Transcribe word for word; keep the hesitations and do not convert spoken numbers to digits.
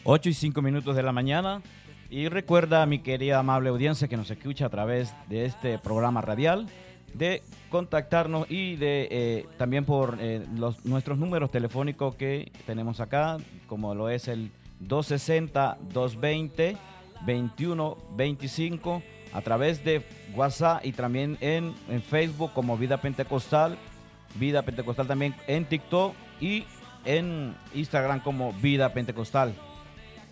ocho y cinco minutos de la mañana. Y recuerda, mi querida amable audiencia que nos escucha a través de este programa radial, de contactarnos y de eh, también por eh, los, nuestros números telefónicos que tenemos acá, como lo es el dos sesenta, doscientos veinte, veintiuno veinticinco, a través de WhatsApp y también en, en Facebook como Vida Pentecostal, Vida Pentecostal también en TikTok y en Instagram como Vida Pentecostal.